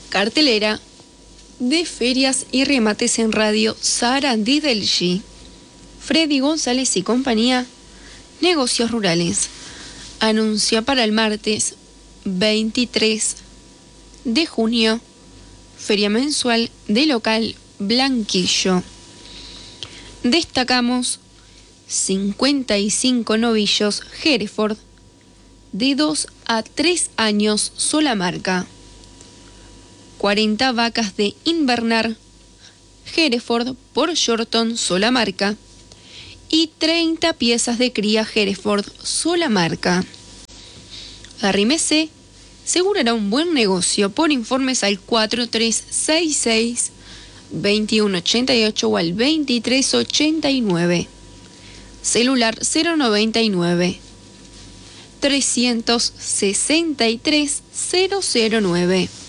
Cartelera de ferias y remates en radio Sarandí del G. Freddy González y compañía, negocios rurales. Anuncia para el martes 23 de junio, feria mensual de local Blanquillo. Destacamos 55 novillos Hereford de 2 a 3 años sola marca. 40 vacas de invernar Hereford por Shorton sola marca y 30 piezas de cría Hereford sola marca. Arrímese, seguro era un buen negocio. Por informes al 4366-2188 o al 2389. Celular 099-363-009.